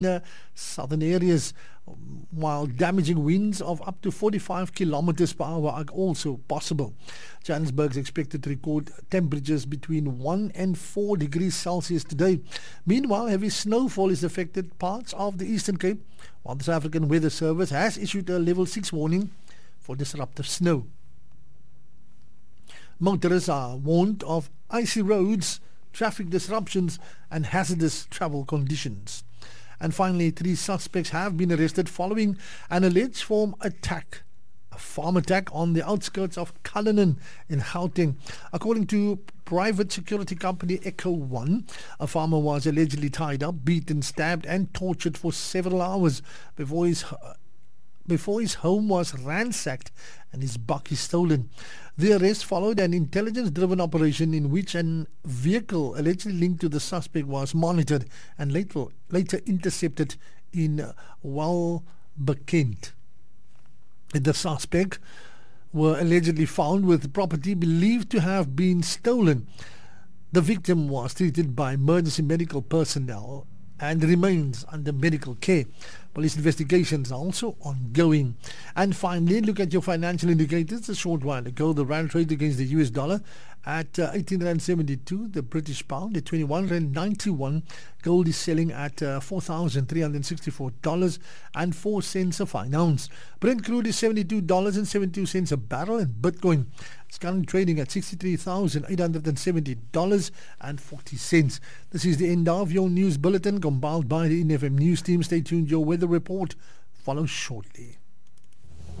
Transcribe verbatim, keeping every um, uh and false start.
uh, southern areas, um, while damaging winds of up to forty-five kilometers per hour are also possible. Johannesburg is expected to record temperatures between one and four degrees Celsius today. Meanwhile, heavy snowfall is affected parts of the Eastern Cape, while the South African Weather Service has issued a level six warning for disruptive snow. Motorists are warned of icy roads, traffic disruptions and hazardous travel conditions. And finally, three suspects have been arrested following an alleged farm attack, a farm attack on the outskirts of Cullinan in Gauteng. According to private security company Echo One, a farmer was allegedly tied up, beaten, stabbed and tortured for several hours before his before his home was ransacked and his bakkie stolen. The arrest followed an intelligence-driven operation in which an vehicle allegedly linked to the suspect was monitored and later, later intercepted in Welbekend. The suspect were allegedly found with property believed to have been stolen. The victim was treated by emergency medical personnel and remains under medical care. Police investigations are also ongoing. And finally, look at your financial indicators. A short while ago, the rand traded against the U S dollar at uh, eighteen rand seventy-two, the British pound at twenty-one rand ninety-one. Gold is selling at uh, four thousand three hundred sixty-four dollars and four cents a fine ounce. Brent crude is seventy-two dollars and seventy-two cents a barrel, and Bitcoin is currently trading at sixty-three thousand eight hundred seventy dollars and forty cents. This is the end of your news bulletin compiled by the N F M News team. Stay tuned. Your weather report follows shortly.